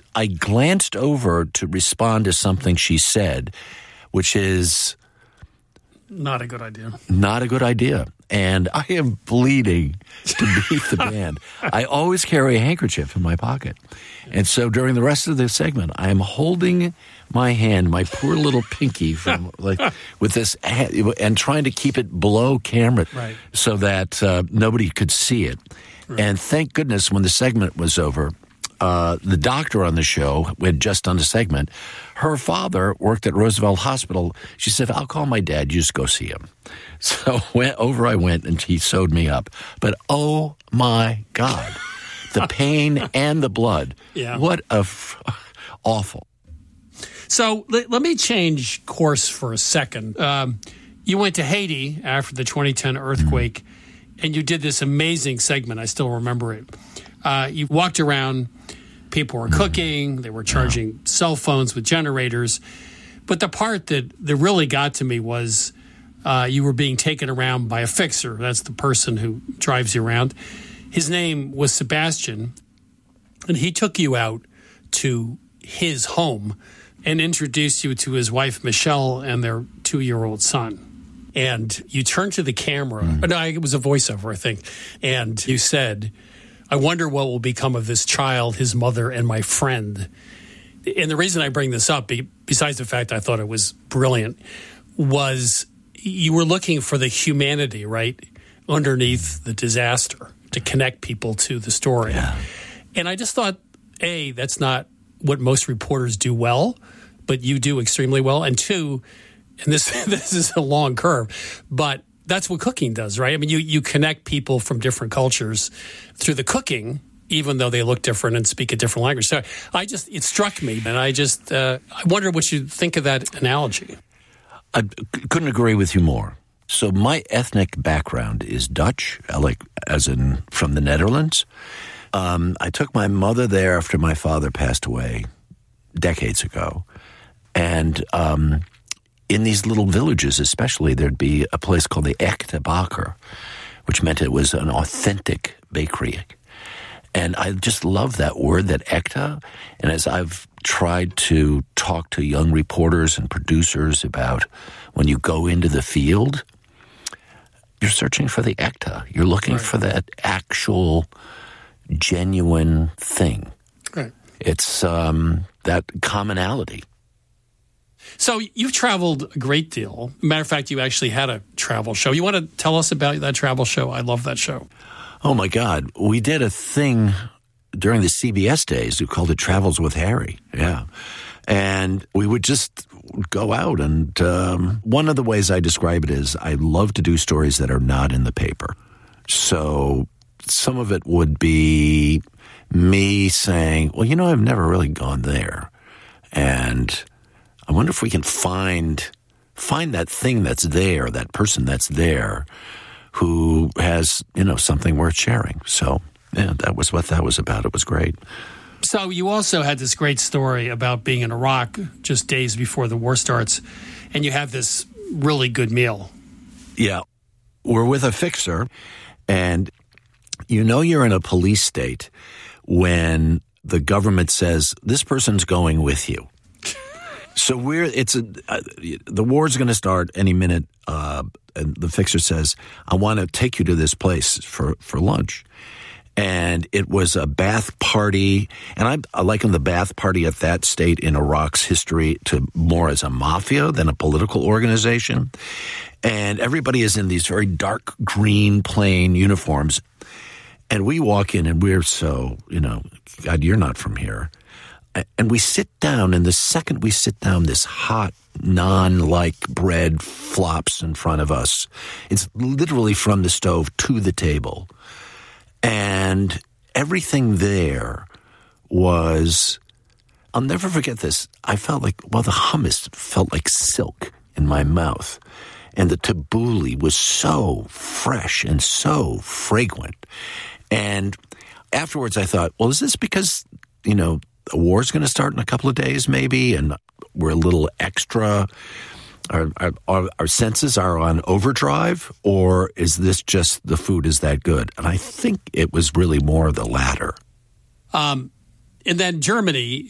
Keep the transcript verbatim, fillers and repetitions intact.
I glanced over to respond to something she said, which is not a good idea. Not a good idea. And I am bleeding to beat the band. I always carry a handkerchief in my pocket. And so during the rest of the segment, I am holding my hand, my poor little pinky, from like with this, and trying to keep it below camera, right, so that uh, nobody could see it. Right. And thank goodness when the segment was over, uh, the doctor on the show, we had just done a segment, her father worked at Roosevelt Hospital. She said, I'll call my dad, you just go see him. So went, over I went, and he sewed me up. But oh my God, the pain and the blood. Yeah. What a f- awful. So let, let me change course for a second. Um, you went to Haiti after the twenty ten earthquake, mm-hmm. and you did this amazing segment. I still remember it. Uh, you walked around, people were cooking, they were charging yeah. cell phones with generators. But the part that, that really got to me was uh, you were being taken around by a fixer. That's the person who drives you around. His name was Sebastian, and he took you out to his home and introduced you to his wife, Michelle, and their two-year-old son. And you turned to the camera. Mm. No, it was a voiceover, I think. And you said, I wonder what will become of this child, his mother, and my friend. And the reason I bring this up, besides the fact I thought it was brilliant, was you were looking for the humanity, right, underneath the disaster to connect people to the story. Yeah. And I just thought, A, that's not what most reporters do well, but you do extremely well. And two, and this this is a long curve, but that's what cooking does, right? I mean, you, you connect people from different cultures through the cooking, even though they look different and speak a different language. So I just, it struck me, and I just, uh, I wonder what you think of that analogy. I couldn't agree with you more. So my ethnic background is Dutch, like as in from the Netherlands. Um, I took my mother there after my father passed away decades ago. And um, in these little villages especially, there'd be a place called the Echte Baker, which meant it was an authentic bakery. And I just love that word, that Echte. And as I've tried to talk to young reporters and producers about when you go into the field, you're searching for the Echte. You're looking right. for that actual genuine thing. Right. It's um, that commonality. So you've traveled a great deal. Matter of fact, you actually had a travel show. You want to tell us about that travel show? I love that show. Oh, my God. We did a thing during the C B S days. We called it Travels with Harry. Yeah. And we would just go out. And um, one of the ways I describe it is I love to do stories that are not in the paper. So some of it would be me saying, well, you know, I've never really gone there. And I wonder if we can find find that thing that's there, that person that's there who has, you know, something worth sharing. So, yeah, that was what that was about. It was great. So you also had this great story about being in Iraq just days before the war starts, and you have this really good meal. Yeah. We're with a fixer, and you know you're in a police state when the government says, this person's going with you. So we're, it's a, uh, the war's going to start any minute. Uh, and the fixer says, I want to take you to this place for, for lunch. And it was a bath party. And I, I liken the bath party at that state in Iraq's history to more as a mafia than a political organization. And everybody is in these very dark green plain uniforms. And we walk in and we're so, you know, God, you're not from here. And we sit down, and the second we sit down, this hot, naan-like bread flops in front of us. It's literally from the stove to the table. And everything there was, I'll never forget this. I felt like, well, the hummus felt like silk in my mouth. And the tabbouleh was so fresh and so fragrant. And afterwards I thought, well, is this because, you know, a war's going to start in a couple of days maybe, and we're a little extra, our, our, our senses are on overdrive, or is this just the food is that good? And I think it was really more the latter. Um, and then Germany,